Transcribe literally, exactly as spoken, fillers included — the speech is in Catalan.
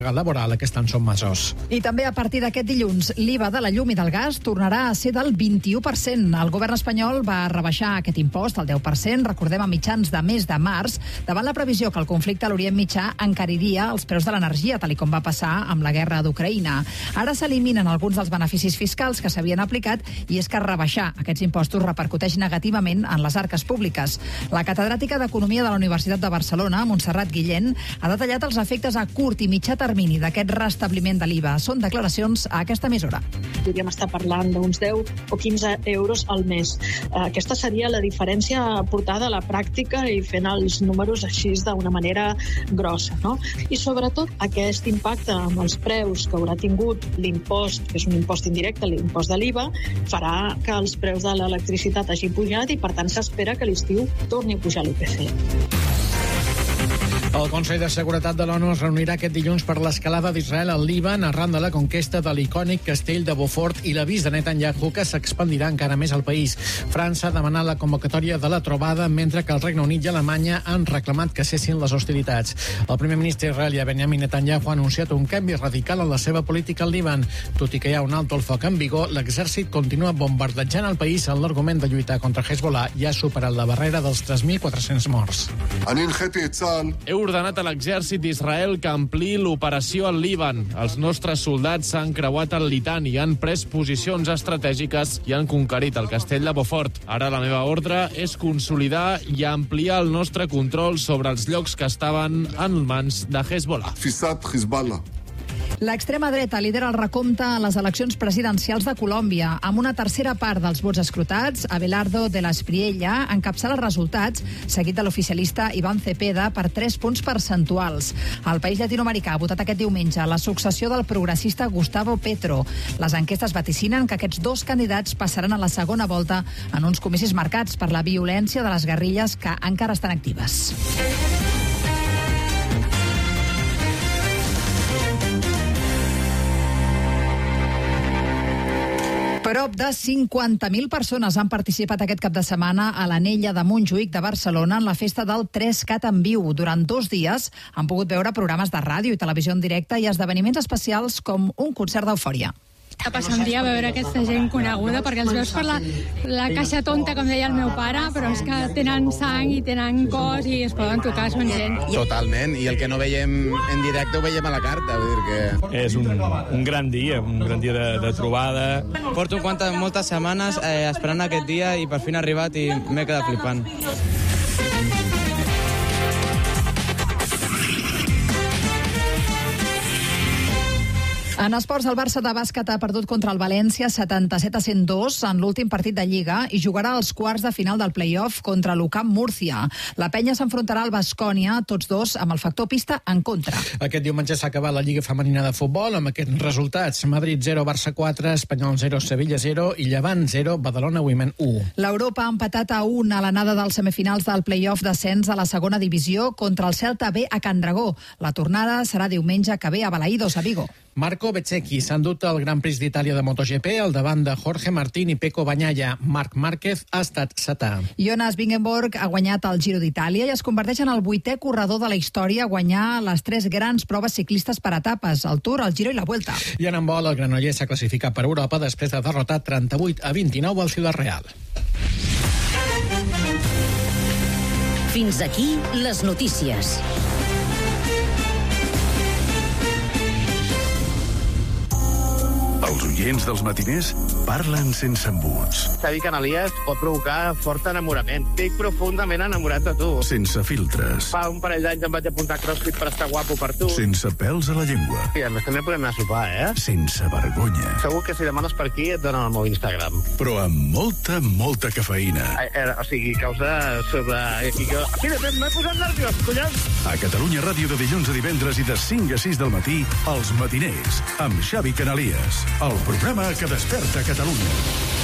laboral a què estan sotmesos. I també a partir d'aquest dilluns, l'I V A de la llum i del gas tornarà a ser del vint-i-u per cent. El govern espanyol va rebaixar aquest impost al deu per cent, recordem, a mitjans de mes de març, davant la previsió que el conflicte a l'Orient Mitjà encariria els preus de l'energia, tal i com va passar amb la guerra d'Ucraïna. Ara s'eliminen alguns dels beneficis fiscals que s'havien aplicat i és que rebaixar aquests impostos repercuteix negativament en les arques públiques. La catedràtica d'Economia de la Universitat de Barcelona, Montserrat Guillén, ha detallat els efectes a curt i mitjà termini d'aquest restabliment de l'I V A. Són declaracions a aquesta emissora. Podríem estar parlant d'uns deu o quinze euros al mes. Aquesta seria la diferència portada a la pràctica i fent els números així d'una manera grossa, no? I sobretot aquest impacte amb els preus que haurà tingut l'impost, que és un impost indirecte, l'impost de l'I V A, farà que els preus de l'electricitat hagin pujat i per tant s'espera que a l'estiu torni a pujar l'I P C. El Consell de Seguretat de l'ONU es reunirà aquest dilluns per l'escalada d'Israel al Líban arran de la conquesta de l'icònic castell de Beaufort i l'avís de Netanyahu que s'expandirà encara més al país. França ha demanat la convocatòria de la trobada, mentre que el Regne Unit i Alemanya han reclamat que cessin les hostilitats. El primer ministre israelià Benjamin Netanyahu ha anunciat un canvi radical en la seva política al Líban. Tot i que hi ha un alto el foc en vigor, l'exèrcit continua bombardejant el país amb l'argument de lluitar contra Hezbollah i ha superat la barrera dels tres mil quatre-cents morts. He ordenat a l'exèrcit d'Israel que ampliï l'operació al Líban. Els nostres soldats s'han creuat el Litani, han pres posicions estratègiques i han conquerit el castell de Beaufort. Ara la meva ordre és consolidar i ampliar el nostre control sobre els llocs que estaven en mans de Hezbollah. L'extrema dreta lidera el recompte a les eleccions presidencials de Colòmbia. Amb una tercera part dels vots escrutats, Abelardo de la Espriella encapçala els resultats, seguit de l'oficialista Iván Cepeda per tres punts percentuals. El país llatinoamericà ha votat aquest diumenge la successió del progressista Gustavo Petro. Les enquestes vaticinen que aquests dos candidats passaran a la segona volta en uns comicis marcats per la violència de les guerrilles que encara estan actives. Prop de cinquanta mil persones han participat aquest cap de setmana a l'Anella de Montjuïc de Barcelona en la festa del tres cat en viu. Durant dos dies han pogut veure programes de ràdio i televisió en directe i esdeveniments especials com un concert d'eufòria. A passar un dia a veure aquesta gent coneguda, perquè els veus per la, la caixa tonta, com deia el meu pare, però és que tenen sang i tenen cos i es poden tocar, són gent. Totalment, i el que no veiem en directe ho veiem a la carta, vull dir que... És un, un gran dia, un gran dia de, de trobada. Porto quantes, moltes setmanes eh, esperant aquest dia i per fi ha arribat i m'he quedat flipant. En esports, el Barça de bàsquet ha perdut contra el València setanta-set a cent dos en l'últim partit de Lliga i jugarà als quarts de final del play-off contra l'U C A M Múrcia. La penya s'enfrontarà al Baskonia, tots dos amb el factor pista en contra. Aquest diumenge s'ha acabat la Lliga Femenina de Futbol amb aquests resultats. Madrid zero, Barça quatre, Espanyol zero, Sevilla zero i Llevant zero, Badalona Women u. L'Europa ha empatat a un a l'anada dels semifinals del play-off d'ascens a la segona divisió contra el Celta B a Can Dragó. La tornada serà diumenge que ve a Balaïdos, a Vigo. Marco Bezzecchi s'ha endut el Gran Prix d'Itàlia de MotoGP al davant de Jorge Martín i Pecco Bagnaia. Marc Márquez ha estat setà. Jonas Vingegaard ha guanyat el Giro d'Itàlia i es converteix en el vuitè corredor de la història a guanyar les tres grans proves ciclistes per etapes, el Tour, el Giro i la Vuelta. I en handbol, el Granollers s'ha classificat per Europa després de derrotar trenta-vuit a vint-i-nou al Ciudad Real. Fins aquí les notícies. Els oients dels matiners parlen sense embuts. Xavi Canalies pot provocar fort enamorament. Estic profundament enamorat de tu. Sense filtres. Fa un parell d'anys em vaig apuntar a CrossFit per estar guapo per tu. Sense pèls a la llengua. I a més també podem anar a sopar, eh? Sense vergonya. Segur que si demanes per aquí et donen el meu Instagram. Però amb molta, molta cafeïna. Eh, eh, o sigui, causa sobre... Mira, m'he posat nerviós, collons! A Catalunya Ràdio de dilluns a divendres i de cinc a sis del matí, Els Matiners, amb Xavi Canalies. El programa que desperta Catalunya.